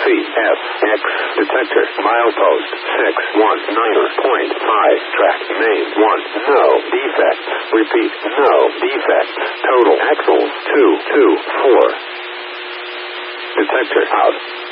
CFX detector. Milepost 619.5. Track name 1. No defects. Repeat, no defects. Total axles 224. Detector out.